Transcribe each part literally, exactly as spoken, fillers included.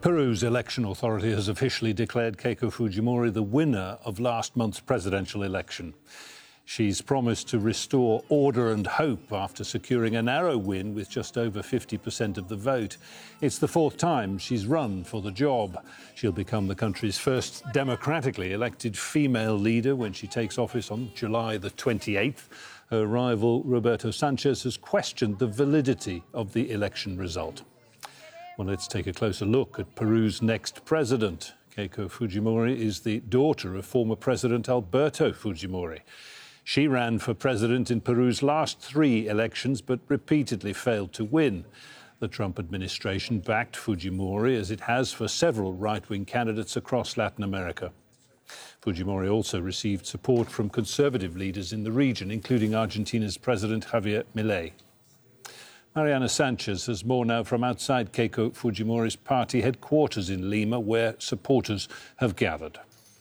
Peru's election authority has officially declared Keiko Fujimori the winner of last month's presidential election. She's promised to restore order and hope after securing a narrow win with just over fifty percent of the vote. It's the fourth time she's run for the job. She'll become the country's first democratically elected female leader when she takes office on July the twenty-eighth. Her rival, Roberto Sanchez, has questioned the validity of the election result. Well, let's take a closer look at Peru's next president. Keiko Fujimori is the daughter of former President Alberto Fujimori. She ran for president in Peru's last three elections, but repeatedly failed to win. The Trump administration backed Fujimori, as it has for several right-wing candidates across Latin America. Fujimori also received support from conservative leaders in the region, including Argentina's President Javier Milei. Mariana Sanchez has more now from outside Keiko Fujimori's party headquarters in Lima, where supporters have gathered.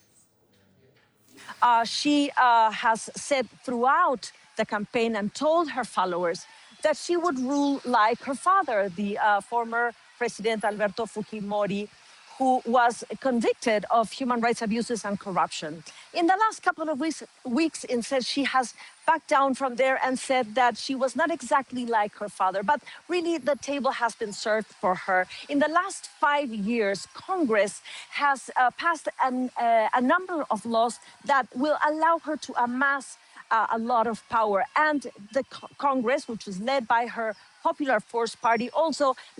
Uh, she uh, has said throughout the campaign and told her followers that she would rule like her father, the uh, former President Alberto Fujimori, who was convicted of human rights abuses and corruption. In the last couple of weeks, weeks instead, she has backed down from there and said that she was not exactly like her father, but really the table has been served for her. In the last five years, Congress has uh, passed an, uh, a number of laws that will allow her to amass uh, a lot of power. And the co- Congress, which was led by her Popular Force Party, also